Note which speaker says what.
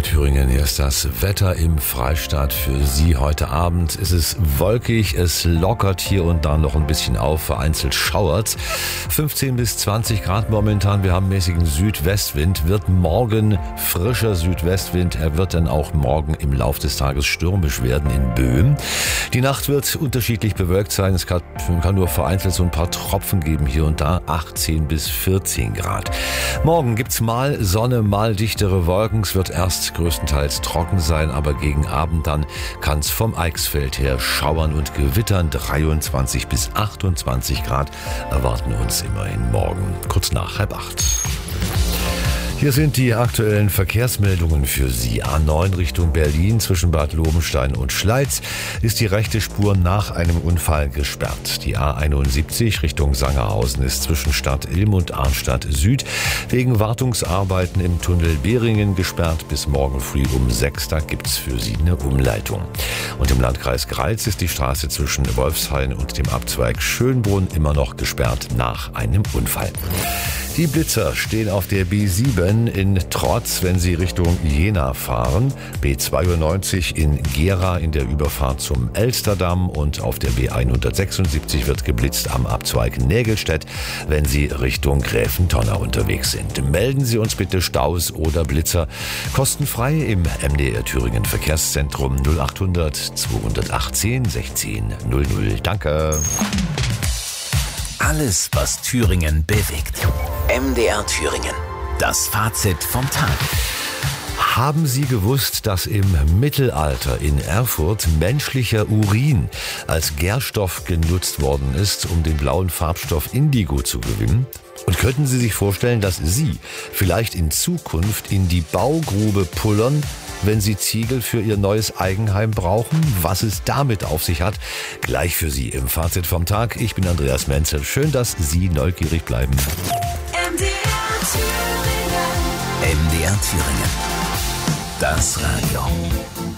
Speaker 1: Thüringen. Hier ist das Wetter im Freistaat für Sie. Heute Abend ist es wolkig, es lockert hier und da noch ein bisschen auf, vereinzelt schauert's. 15 bis 20 Grad momentan, wir haben mäßigen Südwestwind, wird morgen frischer Südwestwind. Er wird dann auch morgen im Lauf des Tages stürmisch werden in Böhmen. Die Nacht wird unterschiedlich bewölkt sein, es kann nur vereinzelt so ein paar Tropfen geben hier und da, 18 bis 14 Grad. Morgen gibt's mal Sonne, mal dichtere Wolken. Es wird erst größtenteils trocken sein, aber gegen Abend dann kann es vom Eichsfeld her schauern und gewittern. 23 bis 28 Grad erwarten uns immerhin morgen, kurz nach 7:30. Hier sind die aktuellen Verkehrsmeldungen für Sie. A9 Richtung Berlin zwischen Bad Lobenstein und Schleiz ist die rechte Spur nach einem Unfall gesperrt. Die A71 Richtung Sangerhausen ist zwischen Stadt Ilm und Arnstadt Süd wegen Wartungsarbeiten im Tunnel Behringen gesperrt. Bis morgen früh um 6, da gibt's für Sie eine Umleitung. Und im Landkreis Greiz ist die Straße zwischen Wolfshain und dem Abzweig Schönbrunn immer noch gesperrt nach einem Unfall. Die Blitzer stehen auf der B7 in Trotz, wenn sie Richtung Jena fahren. B92 in Gera in der Überfahrt zum Elsterdamm und auf der B176 wird geblitzt am Abzweig Nägelstedt, wenn Sie Richtung Gräfentonner unterwegs sind. Melden Sie uns bitte Staus oder Blitzer kostenfrei im MDR Thüringen Verkehrszentrum 0800 218 16 00. Danke.
Speaker 2: Alles, was Thüringen bewegt. MDR Thüringen. Das Fazit vom Tag.
Speaker 1: Haben Sie gewusst, dass im Mittelalter in Erfurt menschlicher Urin als Gärstoff genutzt worden ist, um den blauen Farbstoff Indigo zu gewinnen? Und könnten Sie sich vorstellen, dass Sie vielleicht in Zukunft in die Baugrube pullern, wenn Sie Ziegel für Ihr neues Eigenheim brauchen? Was es damit auf sich hat, gleich für Sie im Fazit vom Tag. Ich bin Andreas Menzel. Schön, dass Sie neugierig bleiben.
Speaker 2: MDR Thüringen. Das Radio.